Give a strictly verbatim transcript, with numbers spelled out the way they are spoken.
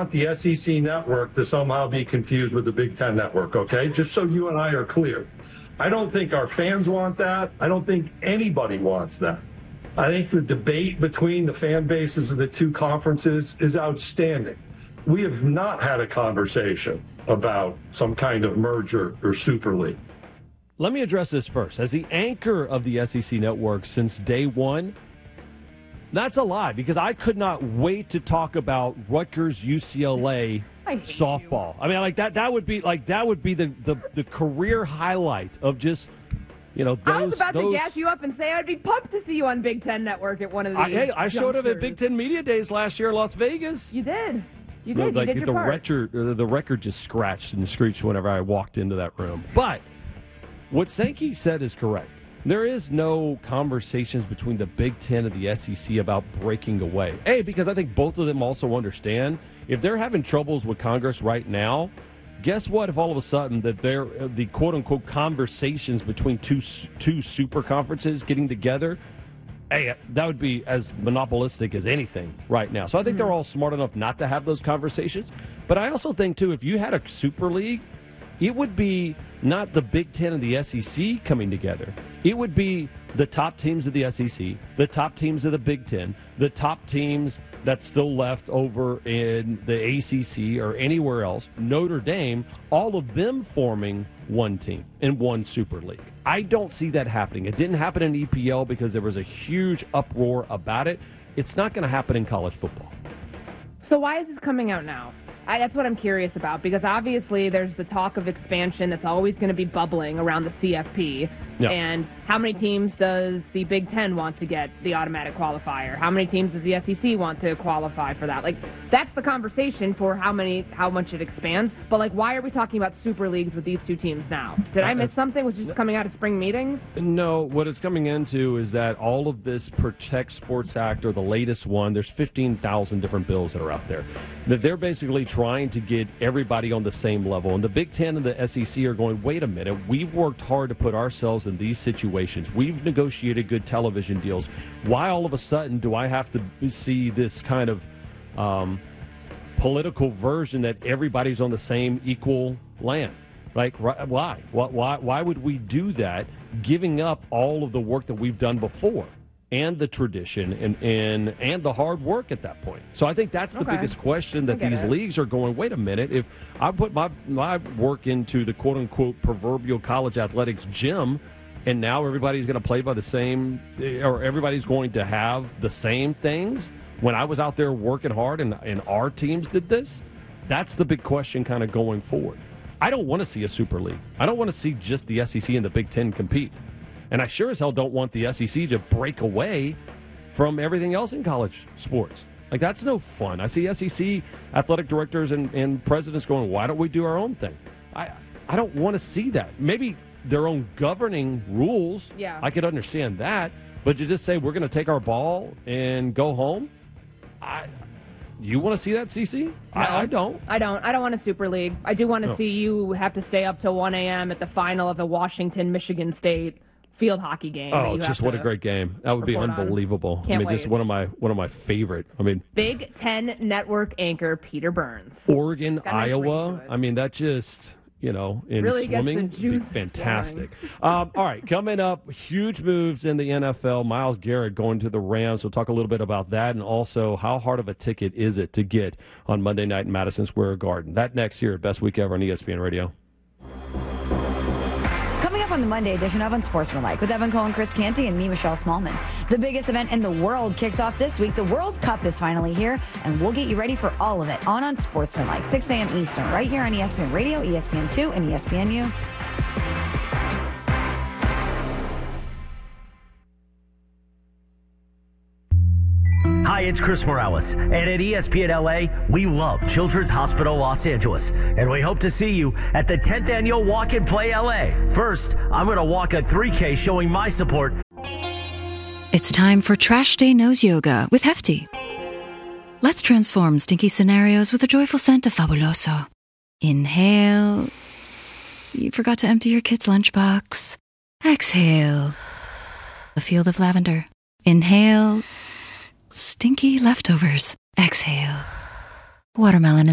want the S E C network to somehow be confused with the Big Ten network, okay? Just so you and I are clear. I don't think our fans want that. I don't think anybody wants that. I think the debate between the fan bases of the two conferences is outstanding. We have not had a conversation about some kind of merger or Super League. Let me address this first. As the anchor of the S E C network since day one, that's a lie, because I could not wait to talk about Rutgers U C L A softball. You. I mean, like that that would be like that would be the, the, the career highlight of just, you know, those, I was about those, to gas you up and say I'd be pumped to see you on Big Ten Network at one of these. I, hey, I showed up at junctures. Big Ten Media Days last year in Las Vegas. You did. You did. No, you like did your the part. record, the record just scratched and screeched whenever I walked into that room. But what Sankey said is correct. There is no conversations between the Big Ten and the S E C about breaking away. A, because I think both of them also understand if they're having troubles with Congress right now, guess what? If all of a sudden that they're the quote unquote conversations between two two super conferences getting together, hey, that would be as monopolistic as anything right now. So I think mm-hmm. they're all smart enough not to have those conversations. But I also think too, if you had a super league, it would be not the Big Ten and the S E C coming together. It would be the top teams of the S E C, the top teams of the Big Ten, the top teams that's still left over in the A C C or anywhere else, Notre Dame, all of them forming one team in one Super League. I don't see that happening. It didn't happen in E P L because there was a huge uproar about it. It's not going to happen in college football. So why is this coming out now? I, that's what I'm curious about, because obviously there's the talk of expansion that's always going to be bubbling around the C F P. Yep. And how many teams does the Big Ten want to get the automatic qualifier? How many teams does the S E C want to qualify for that? Like, that's the conversation for how many, how much it expands. But, like, why are we talking about super leagues with these two teams now? Did I miss something? Was it just coming out of spring meetings? No, what it's coming into is that all of this Protect Sports Act, or the latest one, there's fifteen thousand different bills that are out there, that they're basically trying to get everybody on the same level. And the Big Ten and the S E C are going, wait a minute, we've worked hard to put ourselves in these situations. We've negotiated good television deals. Why all of a sudden do I have to see this kind of um, political version that everybody's on the same equal land? Like, why? Why? Why would we do that, giving up all of the work that we've done before? And the tradition and, and and the hard work at that point. So I think that's the okay. biggest question that these it. leagues are going, wait a minute, if I put my, my work into the quote-unquote proverbial college athletics gym, and now everybody's going to play by the same, or everybody's going to have the same things when I was out there working hard and, and our teams did this, that's the big question kind of going forward. I don't want to see a super league. I don't want to see just the S E C and the Big Ten compete. And I sure as hell don't want the S E C to break away from everything else in college sports. Like, that's no fun. I see S E C athletic directors and, and presidents going, why don't we do our own thing? I I don't want to see that. Maybe their own governing rules, yeah. I could understand that. But to just say we're going to take our ball and go home, I... You want to see that, Cece? No, I, I don't. I don't. I don't want a Super League. I do want to no. see you have to stay up till one a.m. at the final of the Washington-Michigan State field hockey game. Oh, just what a great game. That would be unbelievable. Can't I mean, wait. just one of my one of my favorite. I mean, Big Ten Network anchor Peter Burns. Oregon, Got nice Iowa. I mean, that just, you know, in really swimming, gets the be juice fantastic. um, all right, coming up, huge moves in the N F L. Myles Garrett going to the Rams. We'll talk a little bit about that, and also how hard of a ticket is it to get on Monday night in Madison Square Garden. That next here at Best Week Ever on E S P N Radio. On the Monday edition of Unsportsmanlike with Evan Cohen, Chris Canty, and me, Michelle Smallman. The biggest event in the world kicks off this week. The World Cup is finally here, and we'll get you ready for all of it on Unsportsmanlike, six a.m. Eastern, right here on E S P N Radio, E S P N two, and E S P N U. Hi, it's Chris Morales, and at E S P N L A, we love Children's Hospital Los Angeles, and we hope to see you at the tenth Annual Walk and Play L A. First, I'm going to walk a three K showing my support. It's time for Trash Day Nose Yoga with Hefty. Let's transform stinky scenarios with a joyful scent of Fabuloso. Inhale. You forgot to empty your kid's lunchbox. Exhale. A field of lavender. Inhale. Stinky leftovers. Exhale. Watermelon